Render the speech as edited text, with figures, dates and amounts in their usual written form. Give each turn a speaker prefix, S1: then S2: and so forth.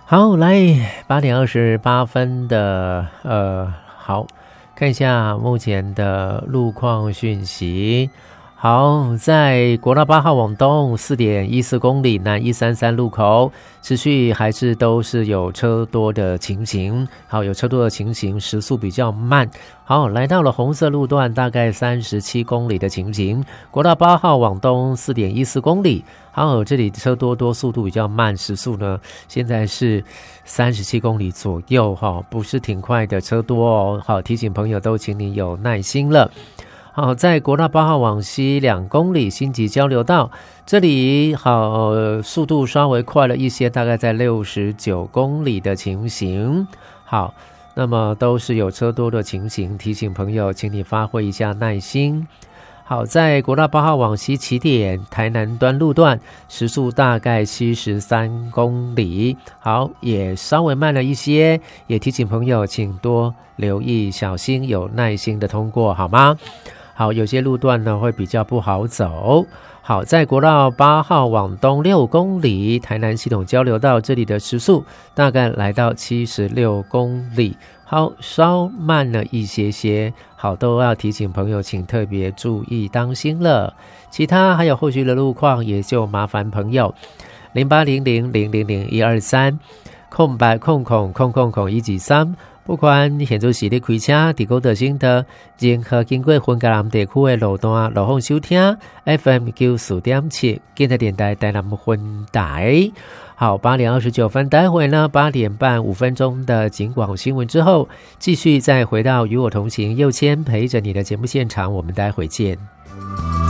S1: 好，来8:28的好，看一下目前的路况讯息。好，在国道8号往东 4.14 公里南133路口，持续还是都是有车多的情形。好，有车多的情形，时速比较慢。好，来到了红色路段，大概37公里的情形。国道8号往东 4.14 公里。好，这里车多，速度比较慢，时速呢现在是37公里左右，不是挺快的车多哦。好，提醒朋友都请你有耐心了。好，在国道8号往西2公里新集交流道，这里好速度稍微快了一些，大概在69公里的情形。好，那么都是有车多的情形，提醒朋友请你发挥一下耐心。好，在国道8号往西起点台南端路段，时速大概73公里。好，也稍微慢了一些，也提醒朋友请多留意小心，有耐心的通过好吗？好，有些路段呢会比较不好走。好，在国道8号往东6公里台南系统交流道，这里的时速大概来到76公里。好，稍慢了一些些。好，都要提醒朋友请特别注意当心了。其他还有后续的路况也就麻烦朋友0800000123空白空123，不管现在是你开车在高德新的任何经过分嘉南地区的路段，路况收听 FM 94.7建设电台台南分台。好，8:29，待会呢8点半5分钟的警广新闻之后，继续再回到与我同行右谦陪着你的节目现场，我们待会见。